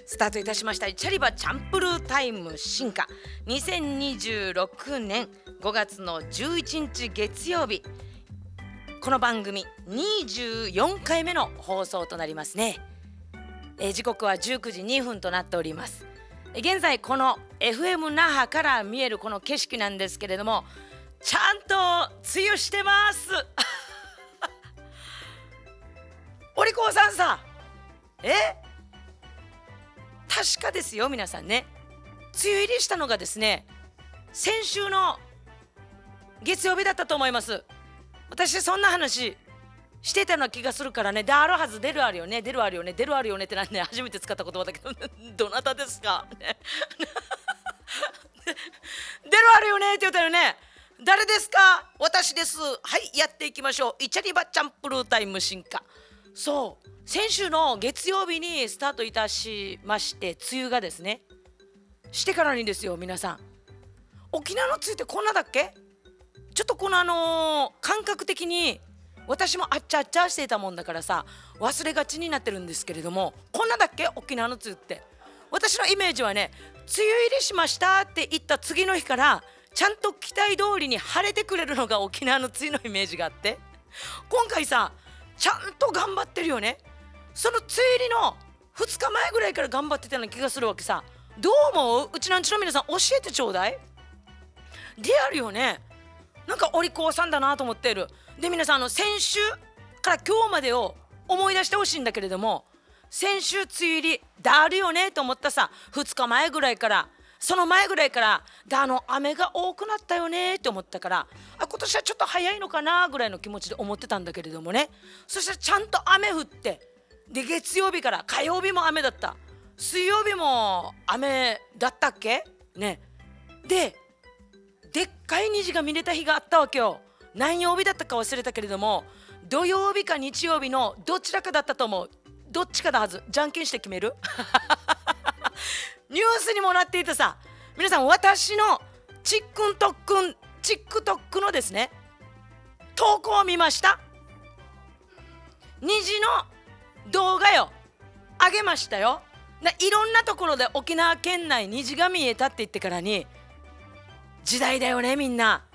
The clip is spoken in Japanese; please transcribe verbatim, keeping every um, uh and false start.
スタートいたしましたチャリバチャンプルータイム進化にせんにじゅうろくねんごがつのじゅういちにち月曜日、この番組にじゅうよんかいめの放送となりますね。えー、時刻はじゅうくじにふんとなっております。現在この エフエム 那覇から見えるこの景色なんですけれども、ちゃんと梅雨してますお利口さんさ、え確かですよ皆さんね。梅雨入りしたのがですね、先週の月曜日だったと思います。私そんな話してたような気がするからね。であるはず、出るあるよね出るあるよね出るあるよねってなんで、ね、初めて使った言葉だけどどなたですか、ね、出るあるよねって言ったよね。誰ですか？私です。はい、やっていきましょう。イチャリバチャンプルータイム進化。そう、先週の月曜日にスタートいたしまして、梅雨がですねしてからにですよ、皆さん沖縄の梅雨ってこんなだっけ？ちょっとこのあのー、感覚的に私もあっちゃあっちゃしていたもんだからさ、忘れがちになってるんですけれども、こんなだっけ沖縄の梅雨って。私のイメージはね、梅雨入りしましたって言った次の日からちゃんと期待通りに晴れてくれるのが沖縄の梅雨のイメージがあって、今回さちゃんと頑張ってるよね。その梅雨入りのふつかまえぐらいから頑張ってたような気がするわけさ。どう思う？うちなんちの皆さん教えてちょうだい。リアルよね。なんかお利口さんだなと思っている。で皆さん、あの先週から今日までを思い出してほしいんだけれども、先週梅雨入りだあるよねと思ったさふつかまえぐらいから、その前ぐらいからであの雨が多くなったよねって思ったから、あ今年はちょっと早いのかなぐらいの気持ちで思ってたんだけれどもね。そしたらちゃんと雨降って、で月曜日から火曜日も雨だった、水曜日も雨だったっけね。ででっかい虹が見れた日があったわけよ。何曜日だったか忘れたけれども、土曜日か日曜日のどちらかだったと思う。どっちかだはず。じゃんけんして決めるニュースにもなっていたさ。皆さん、私のチックントックンチックトックのですね投稿を見ました。虹の動画よ、あげましたよ。いろんなところで沖縄県内虹が見えたって言ってからに、時代だよねみんな。